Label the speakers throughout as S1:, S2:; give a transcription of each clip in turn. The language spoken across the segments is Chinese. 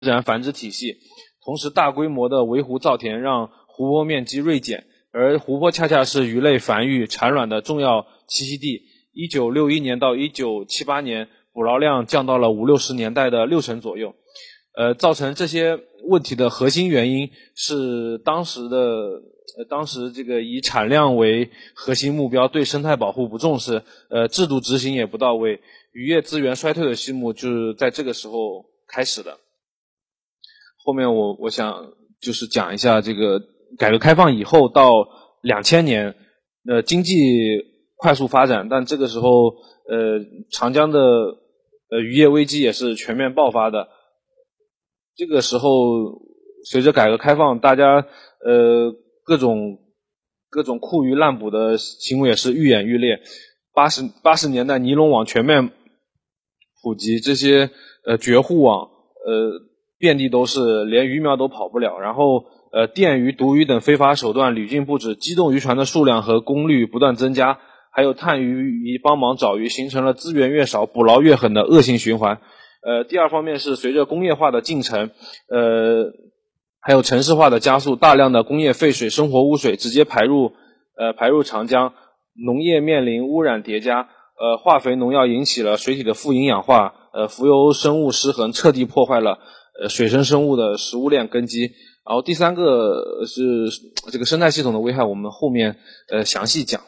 S1: 自然繁殖体系，同时大规模的围湖造田让湖泊面积锐减，而湖泊恰恰是鱼类繁育产卵的重要栖息地。1961年到1978年，捕捞量降到了50-60年代的60%左右。造成这些问题的核心原因是当时这个以产量为核心目标，对生态保护不重视，制度执行也不到位，渔业资源衰退的序幕就是在这个时候开始的。后面我想就是讲一下这个改革开放以后到2000年，经济快速发展，但这个时候长江的渔业危机也是全面爆发的。这个时候随着改革开放，大家各种库渔滥捕的行为也是愈演愈烈。80年代尼龙网全面普及，这些绝户网遍地都是，连鱼苗都跑不了。然后电鱼、毒鱼等非法手段屡禁不止，机动渔船的数量和功率不断增加，还有探鱼帮忙找鱼，形成了资源越少捕捞越狠的恶性循环。第二方面是随着工业化的进程，还有城市化的加速，大量的工业废水、生活污水直接排入长江，农业面临污染叠加，化肥农药引起了水体的富营养化，浮游生物失衡，彻底破坏了水生生物的食物链根基。然后第三个是这个生态系统的危害，我们后面详细讲。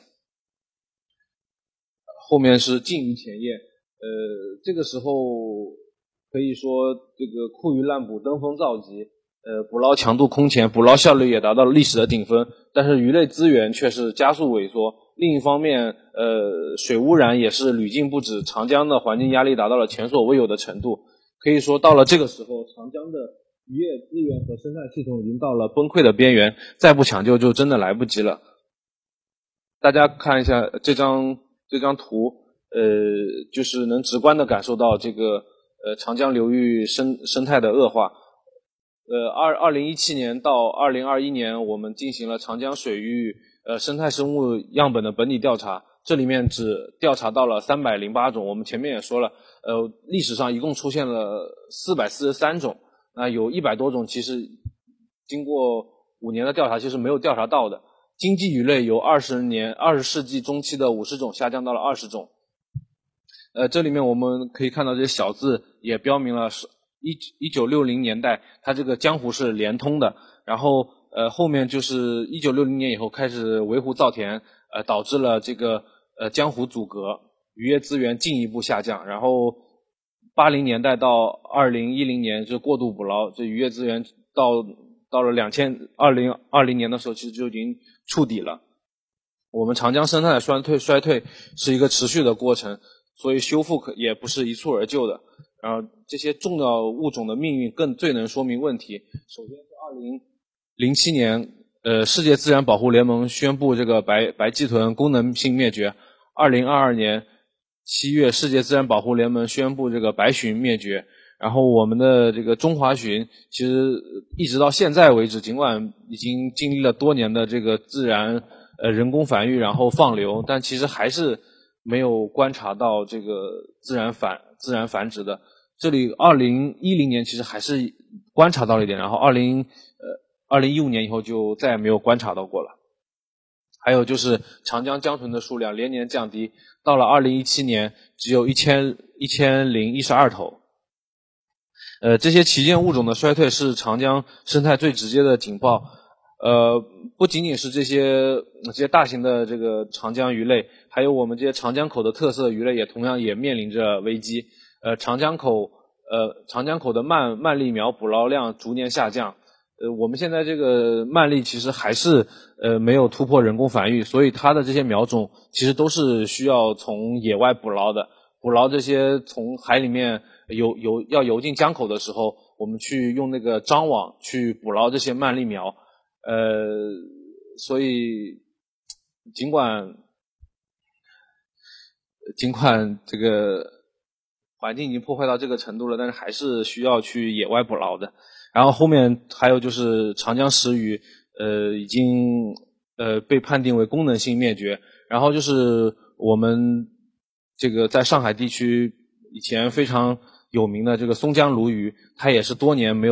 S1: 后面是禁渔前夜，这个时候可以说这个库渔滥捕登峰造极，捕捞强度空前，捕捞效率也达到了历史的顶峰，但是鱼类资源却是加速萎缩。另一方面，水污染也是屡禁不止，长江的环境压力达到了前所未有的程度。可以说到了这个时候，长江的渔业资源和生态系统已经到了崩溃的边缘，再不抢救就真的来不及了。大家看一下这张图，就是能直观的感受到这个长江流域生态的恶化。2017年到2021年，我们进行了长江水域生态生物样本的本地调查，这里面只调查到了308种。我们前面也说了，历史上一共出现了443种，那有100多种其实经过5年的调查其实没有调查到的。经济鱼类由20世纪中期的50种下降到了20种。这里面我们可以看到这些小字也标明了1960年代它这个江湖是连通的，然后后面就是1960年以后开始围湖造田，导致了这个江湖阻隔，渔业资源进一步下降。然后80年代到2010年就过度捕捞，这渔业资源到了2020年的时候其实就已经触底了。我们长江生态的衰退是一个持续的过程，所以修复也不是一蹴而就的。然后这些重要物种的命运最能说明问题。首先是2007年，世界自然保护联盟宣布这个白鳍豚功能性灭绝。2022年7月，世界自然保护联盟宣布这个白鲟灭绝。然后我们的这个中华鲟，其实一直到现在为止，尽管已经经历了多年的这个自然人工繁育，然后放流，但其实还是没有观察到这个自然繁殖的。这里2010年其实还是观察到了一点，然后2015年以后就再也没有观察到过了。还有就是长江江豚的数量连年降低，到了2017年只有1012头。这些旗舰物种的衰退是长江生态最直接的警报。不仅仅是这些大型的这个长江鱼类，还有我们这些长江口的特色鱼类也同样面临着危机。长江口的鳗鲡苗捕捞量逐年下降。我们现在这个鳗鲡其实还是没有突破人工繁育，所以它的这些苗种其实都是需要从野外捕捞的。捕捞这些从海里面要游进江口的时候，我们去用那个张网去捕捞这些鳗鲡苗。所以尽管这个环境已经破坏到这个程度了，但是还是需要去野外捕捞的。然后后面还有就是长江石鱼，已经被判定为功能性灭绝。然后就是我们这个在上海地区以前非常有名的这个松江鲈鱼，它也是多年没有